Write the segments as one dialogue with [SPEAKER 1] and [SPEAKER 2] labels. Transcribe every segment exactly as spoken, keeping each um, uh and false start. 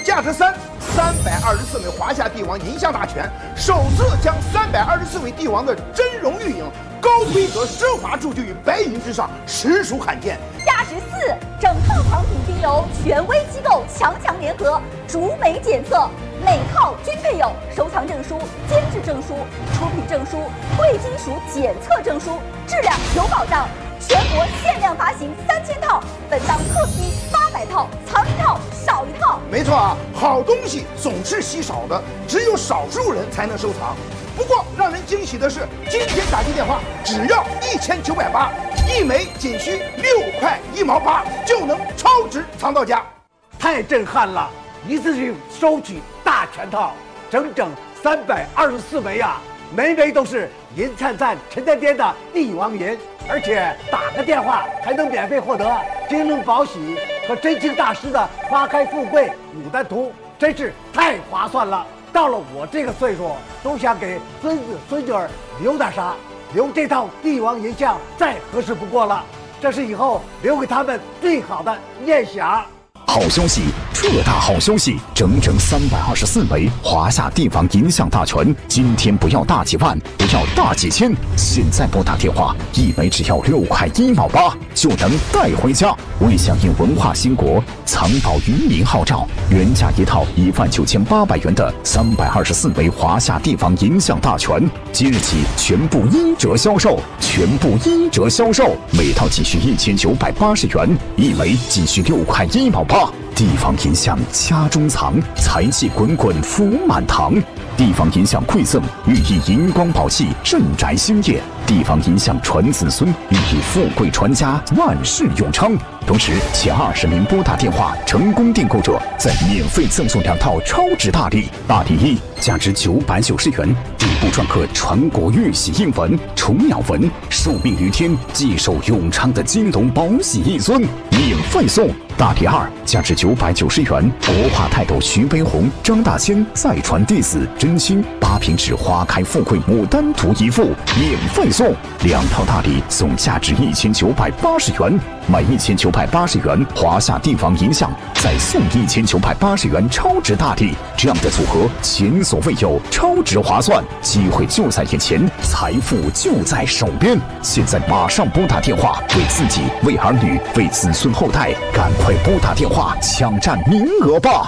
[SPEAKER 1] 价值三三百二十四枚华夏帝王银像大全，首次将三百二十四位帝王的真容玉影高规格奢华铸就于白银之上，实属罕见。
[SPEAKER 2] 价值四，整套藏品均由权威机构强强联合逐枚检测，每套均配有收藏证书、监制证书、出品证书、贵金属检测证书，质量有保障。全国限量发行三千套，本档特批八百套，藏一套少一套。
[SPEAKER 1] 没错啊，好东西总是稀少的，只有少数人才能收藏。不过让人惊喜的是，今天打进电话只要一千九百八，一枚仅需六块一毛八，就能超值藏到家，
[SPEAKER 3] 太震撼了！一次性收取大全套，整整三百二十四枚啊！枚枚都是银灿灿、沉甸甸的帝王银，而且打个电话还能免费获得京东宝玺和真卿大师的《花开富贵牡丹图》，真是太划算了。到了我这个岁数，都想给孙子孙女儿留点啥，留这套帝王银像再合适不过了。这是以后留给他们最好的念想。
[SPEAKER 4] 好消息，特大好消息！整整三百二十四枚华夏帝王银像大全，今天不要大几万，不要大几千，现在拨打电话，一枚只要六块一毛八，就能带回家。为响应文化兴国，藏宝渔民号召，原价一套一万九千八百元的三百二十四枚华夏帝王银像大全，即日起全部一折销售，全部一折销售，每套仅需一千九百八十元，一枚仅需六块一毛八。帝王银像家中藏，财气滚滚福满堂。帝王银像馈赠，寓意银光宝气，镇宅兴业；帝王银像传子孙，寓意富贵传家，万事永昌。同时，前二十名拨打电话成功订购者，再免费赠送两套超值大礼。大礼一，价值九百九十元，底部篆刻传国玉玺印文、虫鸟纹，寿命于天，继寿永昌的金龙宝玺一尊，免费送。大礼二，价值九百九十元，国画泰斗徐悲鸿、张大千再传弟子真卿八品纸花开富贵牡丹图一幅，免费送。两套大礼送价值一千九百八十元，买一千九百八十元华夏帝王银像，再送一千九百八十元超值大礼，这样的组合前所未有，超值划算，机会就在眼前，财富就在手边。现在马上拨打电话，为自己、为儿女、为子孙后代，赶快拨打电话抢占名额吧！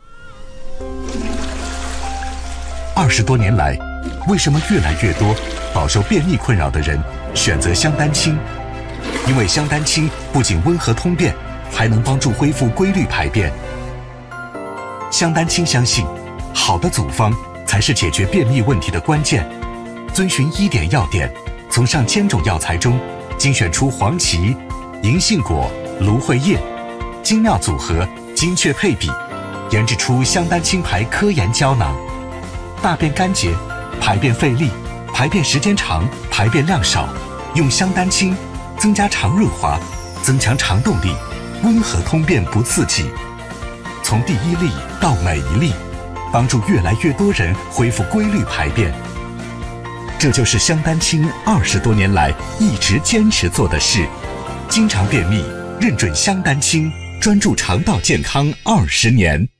[SPEAKER 5] 二十多年来，为什么越来越多饱受便秘困扰的人选择香丹清？因为香丹清不仅温和通便，还能帮助恢复规律排便。香丹清相信，好的组方才是解决便秘问题的关键。遵循医典要点，从上千种药材中精选出黄芪、银杏果、芦荟叶，精妙组合，精确配比，研制出香丹清牌科研胶囊。大便干结、排便费力、排便时间长、排便量少，用香丹清增加肠润滑，增强肠动力，温和通便不刺激。从第一粒到每一粒，帮助越来越多人恢复规律排便。这就是香丹清二十多年来一直坚持做的事。经常便秘，认准香丹清，专注肠道健康二十年。